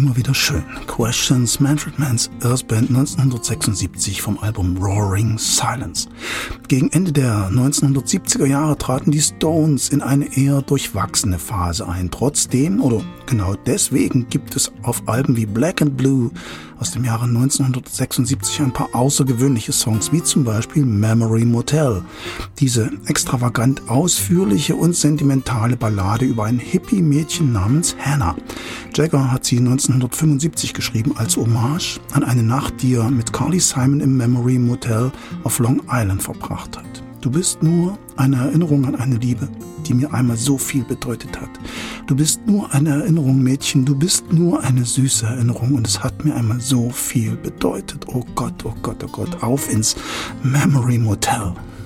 immer wieder schön. Questions, Manfred Mann's Earth Band 1976 vom Album Roaring Silence. Gegen Ende der 1970er Jahre traten die Stones in eine eher durchwachsene Phase ein. Trotzdem, oder genau deswegen, gibt es auf Alben wie Black and Blue aus dem Jahre 1976 ein paar außergewöhnliche Songs, wie zum Beispiel Memory Motel. Diese extravagant ausführliche und sentimentale Ballade über ein Hippie-Mädchen namens Hannah. Jagger hat sie 1975 geschrieben als Hommage an eine Nacht, die er mit Carly Simon im Memory Motel auf Long Island verbracht hat. Du bist nur eine Erinnerung an eine Liebe, die mir einmal so viel bedeutet hat. Du bist nur eine Erinnerung, Mädchen, du bist nur eine süße Erinnerung und es hat mir einmal so viel bedeutet. Oh Gott, oh Gott, oh Gott, auf ins Memory Motel.